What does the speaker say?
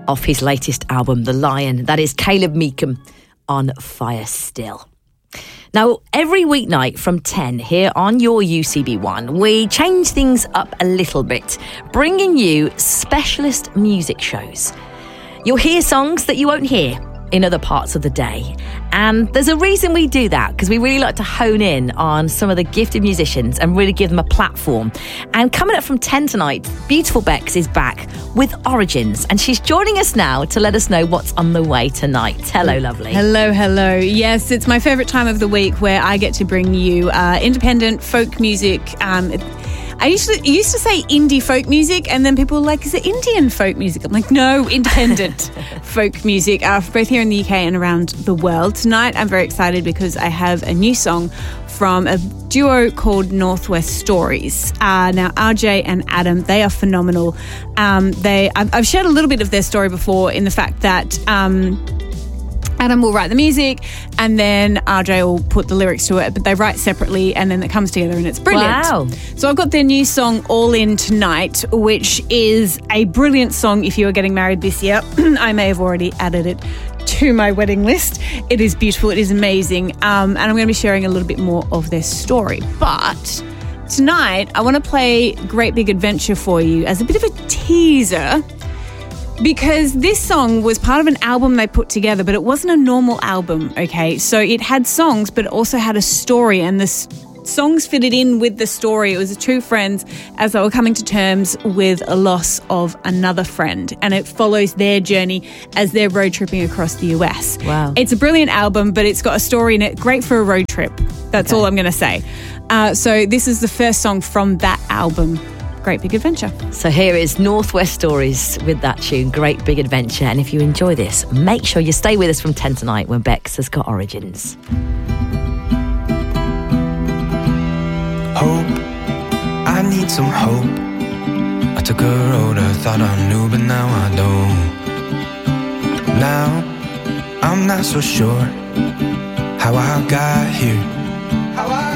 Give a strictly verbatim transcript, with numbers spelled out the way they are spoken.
off his latest album, The Lion. That is Caleb Meekham on Fire Still. Now, every weeknight from ten here on your U C B one, we change things up a little bit, bringing you specialist music shows. You'll hear songs that you won't hear in other parts of the day. And there's a reason we do that, because we really like to hone in on some of the gifted musicians and really give them a platform. And coming up from ten tonight, Beautiful Bex is back with Origins, and she's joining us now to let us know what's on the way tonight. Hello, lovely. Hello, hello. Yes, it's my favourite time of the week where I get to bring you uh, independent folk music. Um, I used to used to say indie folk music, and then people were like, is it Indian folk music? I'm like, no, independent folk music, uh, both here in the U K and around the world. Tonight, I'm very excited because I have a new song from a duo called Northwest Stories. Uh, now, R J and Adam, they are phenomenal. Um, they I've, I've shared a little bit of their story before in the fact that Um, Adam will write the music and then R J will put the lyrics to it, but they write separately and then it comes together and it's brilliant. Wow. So I've got their new song All In Tonight, which is a brilliant song if you are getting married this year. I may have already added it to my wedding list. It is beautiful. It is amazing. Um, and I'm going to be sharing a little bit more of their story. But tonight I want to play Great Big Adventure for you as a bit of a teaser, because this song was part of an album they put together, but it wasn't a normal album, okay? So it had songs, but it also had a story, and the s- songs fitted in with the story. It was two friends as they were coming to terms with a loss of another friend, and it follows their journey as they're road tripping across the U S. Wow. It's a brilliant album, but it's got a story in it. Great for a road trip. That's Okay. all I'm going to say. Uh, so this is the first song from that album, Great Big Adventure. So here is Northwest Stories with that tune, Great Big Adventure. And if you enjoy this, make sure you stay with us from ten tonight when Bex has got Origins. Hope, I need some hope. I took a road I thought I knew, but now I don't. Now, I'm not so sure how I got here. How I